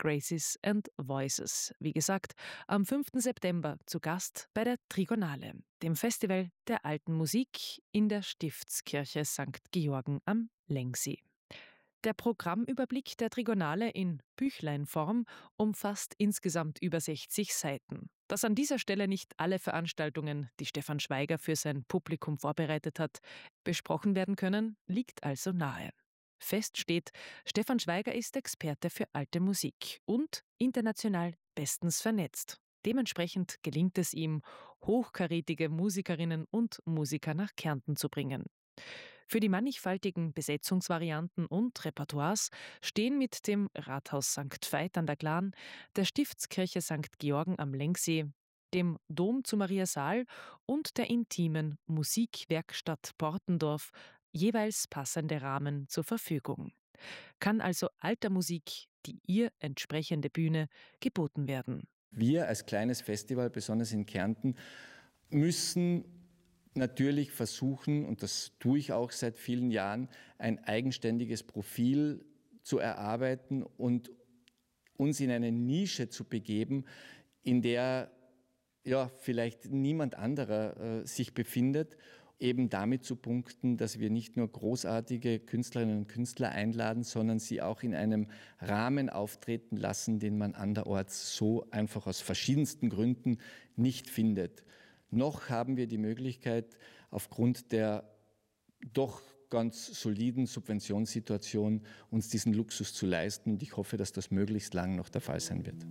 Graces and Voices. Wie gesagt, am 5. September zu Gast bei der Trigonale, dem Festival der alten Musik in der Stiftskirche St. Georgen am Lengsee. Der Programmüberblick der Trigonale in Büchleinform umfasst insgesamt über 60 Seiten. Dass an dieser Stelle nicht alle Veranstaltungen, die Stefan Schweiger für sein Publikum vorbereitet hat, besprochen werden können, liegt also nahe. Fest steht, Stefan Schweiger ist Experte für alte Musik und international bestens vernetzt. Dementsprechend gelingt es ihm, hochkarätige Musikerinnen und Musiker nach Kärnten zu bringen. Für die mannigfaltigen Besetzungsvarianten und Repertoires stehen mit dem Rathaus St. Veit an der Glan, der Stiftskirche St. Georgen am Lengsee, dem Dom zu Mariasaal und der intimen Musikwerkstatt Portendorf jeweils passende Rahmen zur Verfügung. Kann also alter Musik, die ihr entsprechende Bühne, geboten werden. Wir als kleines Festival, besonders in Kärnten, müssen natürlich versuchen, und das tue ich auch seit vielen Jahren, ein eigenständiges Profil zu erarbeiten und uns in eine Nische zu begeben, in der vielleicht niemand anderer sich befindet, eben damit zu punkten, dass wir nicht nur großartige Künstlerinnen und Künstler einladen, sondern sie auch in einem Rahmen auftreten lassen, den man anderorts so einfach aus verschiedensten Gründen nicht findet. Noch haben wir die Möglichkeit, aufgrund der doch ganz soliden Subventionssituation uns diesen Luxus zu leisten. Und ich hoffe, dass das möglichst lang noch der Fall sein wird.